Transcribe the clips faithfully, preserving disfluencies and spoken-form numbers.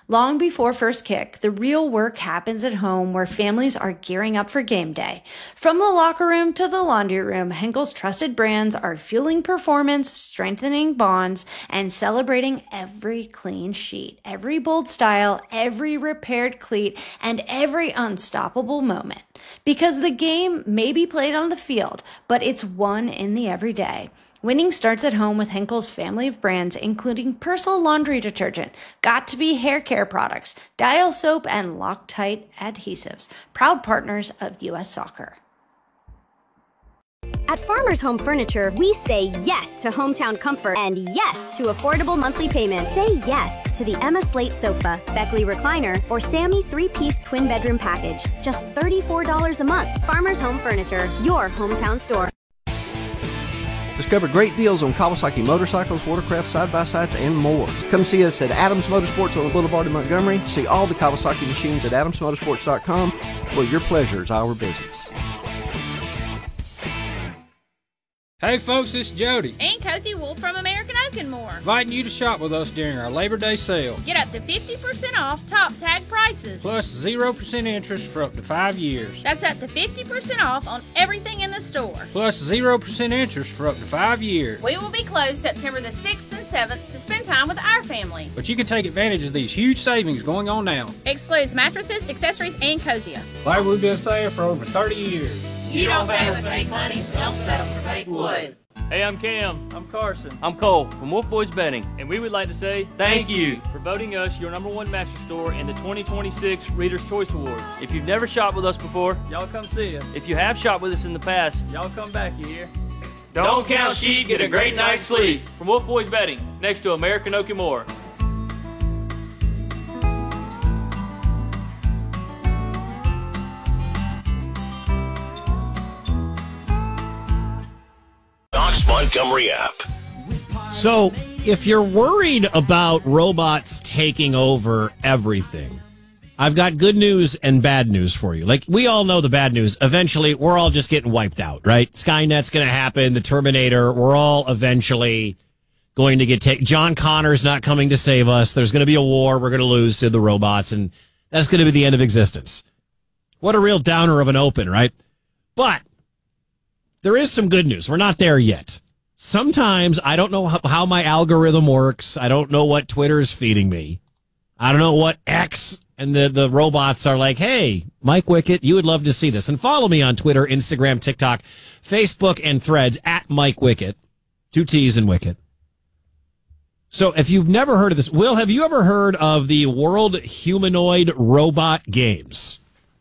Long before first kick, the real work happens at home where families are gearing up for game day. From the locker room to the laundry room, Henkel's trusted brands are fueling performance, strengthening bonds, and celebrating every clean sheet, every bold style, every repaired cleat, and every unstoppable moment. Because the game may be played on the field, but it's won in the everyday. Winning starts at home with Henkel's family of brands, including Persil laundry detergent, Got2b hair care products, Dial soap, and Loctite adhesives, proud partners of U S Soccer. At Farmers Home Furniture, we say yes to hometown comfort and yes to affordable monthly payments. Say yes to the Emma Slate sofa, Beckley recliner, or Sammy three-piece twin bedroom package. Just thirty-four dollars a month. Farmers Home Furniture, your hometown store. Discover great deals on Kawasaki motorcycles, watercraft, side-by-sides, and more. Come see us at Adams Motorsports on the Boulevard in Montgomery. See all the Kawasaki machines at adams motorsports dot com, where your pleasure is our business. Hey folks, it's Jody. And Cozy Wolf from American Oak and More. Inviting you to shop with us during our Labor Day sale. Get up to fifty percent off top tag prices. Plus zero percent interest for up to five years. That's up to fifty percent off on everything in the store. Plus zero percent interest for up to five years. We will be closed September the sixth and seventh to spend time with our family. But you can take advantage of these huge savings going on now. Excludes mattresses, accessories, and Cosia. Like we've been saying for over thirty years. You don't pay with fake money, don't settle for fake wood. Hey, I'm Cam. I'm Carson. I'm Cole from Wolf Boys Betting. And we would like to say thank you for voting us your number one mattress store in the twenty twenty-six Reader's Choice Awards. If you've never shopped with us before, y'all come see us. If you have shopped with us in the past, y'all come back, you hear? Don't, don't count sheep, get a great night's sleep. From Wolf Boys Betting, next to American Oak and More. Montgomery app. So, if you're worried about robots taking over everything, I've got good news and bad news for you. Like, we all know the bad news. Eventually, we're all just getting wiped out, right? Skynet's going to happen. The Terminator, we're all eventually going to get taken. John Connor's not coming to save us. There's going to be a war. We're going to lose to the robots, and that's going to be the end of existence. What a real downer of an open, right? But there is some good news. We're not there yet. Sometimes I don't know how, how my algorithm works. I don't know what Twitter's feeding me. I don't know what X and the, the robots are like, hey, Mike Wickett, you would love to see this. And follow me on Twitter, Instagram, TikTok, Facebook, and Threads at Mike Wickett. Two T's in Wickett. So if you've never heard of this, Will, have you ever heard of the World Humanoid Robot Games?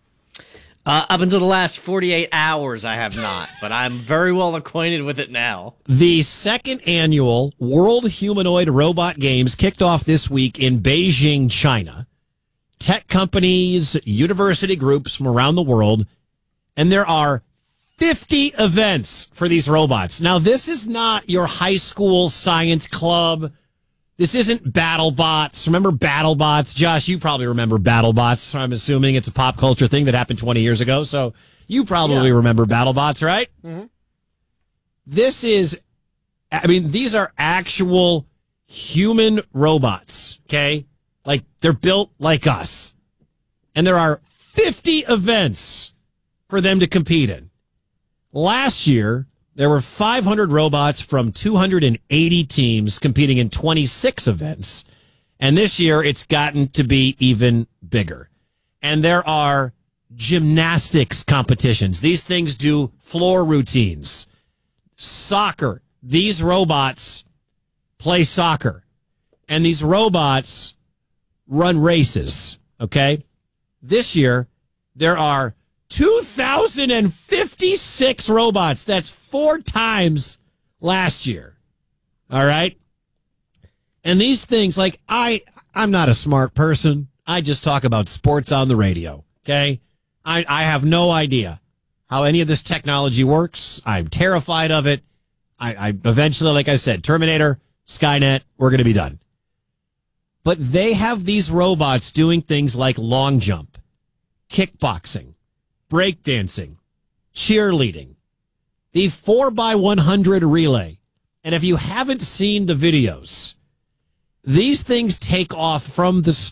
Uh, up until the last forty-eight hours, I have not, but I'm very well acquainted with it now. The second annual World Humanoid Robot Games kicked off this week in Beijing, China. Tech companies, university groups from around the world, and there are fifty events for these robots. Now, this is not your high school science club. This isn't BattleBots. Remember BattleBots? Josh, you probably remember BattleBots. I'm assuming it's a pop culture thing that happened twenty years ago, so you probably yeah. remember BattleBots, right? Mm-hmm. This is, I mean, these are actual human robots, okay? Like, they're built like us. And there are fifty events for them to compete in. Last year, there were five hundred robots from two hundred eighty teams competing in twenty-six events. And this year, it's gotten to be even bigger. And there are gymnastics competitions. These things do floor routines. Soccer. These robots play soccer. And these robots run races. Okay? This year, there are two thousand fifty-six robots. That's four times last year. All right? And these things, like, I, I'm not a smart person. I just talk about sports on the radio. Okay? I, I have no idea how any of this technology works. I'm terrified of it. I, I eventually, like I said, Terminator, Skynet, we're going to be done. But they have these robots doing things like long jump, kickboxing, breakdancing, cheerleading, the four by one hundred relay. And if you haven't seen the videos, these things take off from the